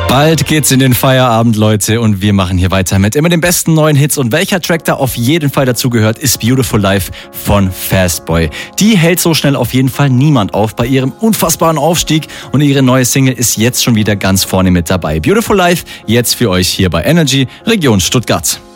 Bald geht's in den Feierabend, Leute, und wir machen hier weiter mit immer den besten neuen Hits. Und welcher Track da auf jeden Fall dazugehört, ist Beautiful Life von Fastboy. Die hält so schnell auf jeden Fall niemand auf bei ihrem unfassbaren Aufstieg und ihre neue Single ist jetzt schon wieder ganz vorne mit dabei. Beautiful Life, jetzt für euch hier bei Energy, Region Stuttgart.